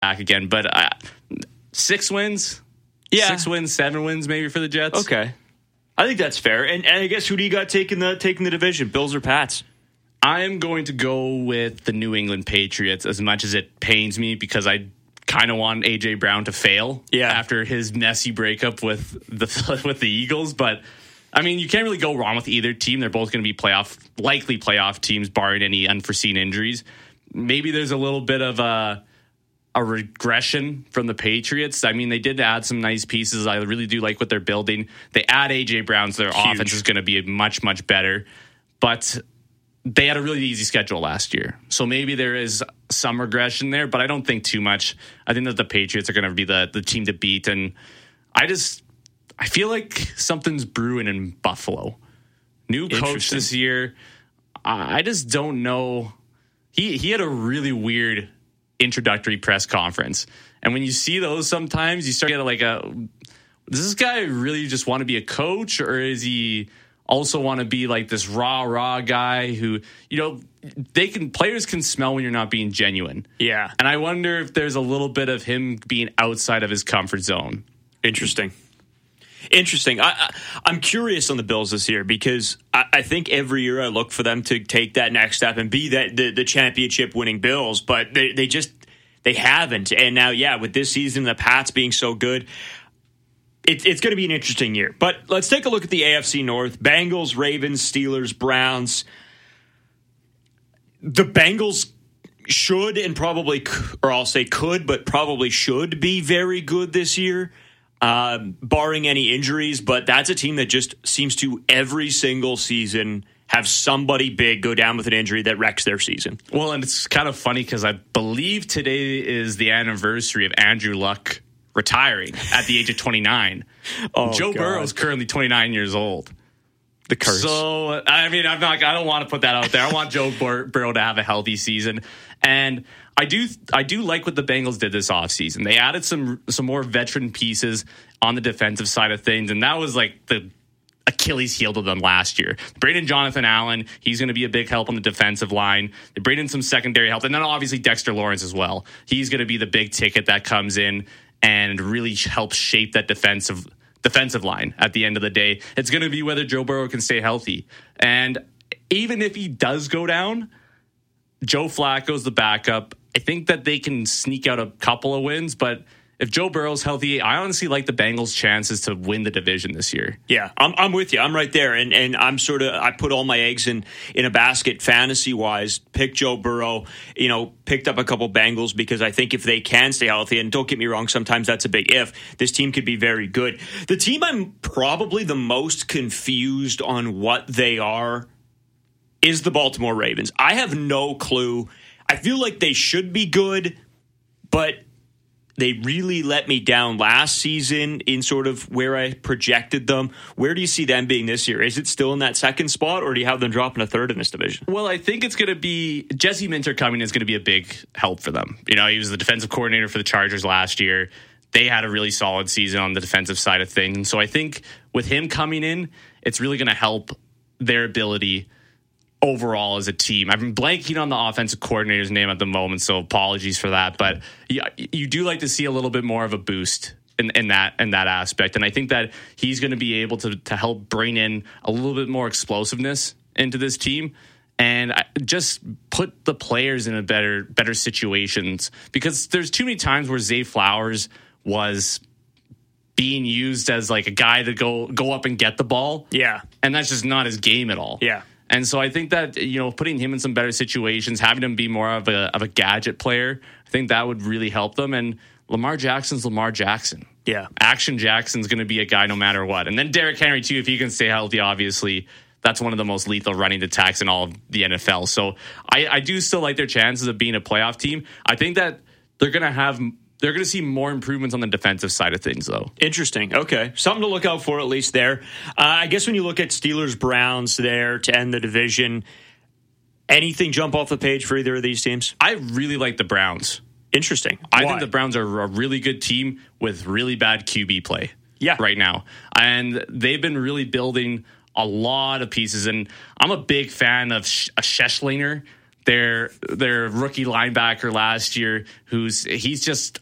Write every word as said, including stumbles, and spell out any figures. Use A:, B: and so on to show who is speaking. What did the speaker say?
A: back again. But uh, six wins, yeah, six wins, seven wins, maybe for the Jets.
B: Okay, I think that's fair. And, and I guess who do you got taking the taking the division? Bills or Pats?
A: I am going to go with the New England Patriots, as much as it pains me, because I kind of want A J Brown to fail
B: yeah.
A: after his messy breakup with the with the Eagles. But I mean, you can't really go wrong with either team. They're both going to be playoff, likely playoff teams, barring any unforeseen injuries. Maybe there's a little bit of a a regression from the Patriots. I mean, they did add some nice pieces. I really do like what they're building. They add A J Brown, so their
B: Huge.
A: offense is going to be much, much better. But they had a really easy schedule last year. So maybe there is some regression there, but I don't think too much. I think that the Patriots are going to be the, the team to beat. And I just, I feel like something's brewing in Buffalo. New coach this year. I just don't know. He, he had a really weird introductory press conference. And when you see those sometimes, you start getting like a, does this guy really just want to be a coach, or is he also want to be like this rah rah guy who, you know, they can, players can smell when you're not being genuine.
B: Yeah.
A: And I wonder if there's a little bit of him being outside of his comfort zone.
B: Interesting. Interesting. I, I, I'm curious on the Bills this year, because I, I think every year I look for them to take that next step and be that the, the championship winning Bills, but they, they just, they haven't. And now, yeah, with this season, the Pats being so good, It, it's going to be an interesting year. But let's take a look at the A F C North. Bengals, Ravens, Steelers, Browns. The Bengals should and probably, or I'll say could, but probably should be very good this year, uh, barring any injuries. But that's a team that just seems to every single season have somebody big go down with an injury that wrecks their season.
A: Well, and it's kind of funny because I believe today is the anniversary of Andrew Luck retiring at the age of twenty-nine.
B: Oh,
A: Joe
B: God.
A: Burrow is currently twenty-nine years old.
B: The curse.
A: So, I mean, I'm not, I don't want to put that out there. I want Joe Bur- Burrow to have a healthy season. And I do, I do like what the Bengals did this offseason. They added some, some more veteran pieces on the defensive side of things. And that was like the Achilles heel to them last year. Braden Jonathan Allen, he's going to be a big help on the defensive line. They bring in some secondary help. And then obviously Dexter Lawrence as well. He's going to be the big ticket that comes in and really helps shape that defensive defensive line at the end of the day. It's going to be whether Joe Burrow can stay healthy. And even if he does go down, Joe Flacco's the backup. I think that they can sneak out a couple of wins, but if Joe Burrow's healthy, I honestly like the Bengals' chances to win the division this year.
B: Yeah, I'm, I'm with you. I'm right there. And and I'm sort of, I put all my eggs in, in a basket fantasy-wise, pick Joe Burrow, you know, picked up a couple Bengals because I think if they can stay healthy, and don't get me wrong, sometimes that's a big if, this team could be very good. The team I'm probably the most confused on what they are is the Baltimore Ravens. I have no clue. I feel like they should be good, but they really let me down last season in sort of where I projected them. Where do you see them being this year? Is it still in that second spot, or do you have them dropping a third in this division?
A: Well, I think it's going to be Jesse Minter coming is going to be a big help for them. You know, he was the defensive coordinator for the Chargers last year. They had a really solid season on the defensive side of things. So I think with him coming in, it's really going to help their ability overall as a team. I'm blanking on the offensive coordinator's name at the moment, so apologies for that. But yeah, you do like to see a little bit more of a boost in, in that in that aspect. And I think that he's going to be able to to help bring in a little bit more explosiveness into this team and just put the players in a better better situations. Because there's too many times where Zay Flowers was being used as like a guy to go go up and get the ball.
B: Yeah.
A: And that's just not his game at all.
B: Yeah.
A: And so I think that, you know, putting him in some better situations, having him be more of a of a gadget player, I think that would really help them. And Lamar Jackson's Lamar Jackson.
B: Yeah.
A: Action Jackson's going to be a guy no matter what. And then Derrick Henry, too, if he can stay healthy, obviously, that's one of the most lethal running attacks in all of the N F L. So I, I do still like their chances of being a playoff team. I think that they're going to have... They're going to see more improvements on the defensive side of things, though.
B: Interesting. Okay. Something to look out for, at least there. Uh, I guess when you look at Steelers-Browns there to end the division, anything jump off the page for either of these teams?
A: I really like the Browns.
B: Interesting.
A: I
B: Why?
A: think the Browns are a really good team with really bad Q B play
B: yeah.
A: right now. And they've been really building a lot of pieces. And I'm a big fan of Sh- Schechlinger, their their rookie linebacker last year, who's he's just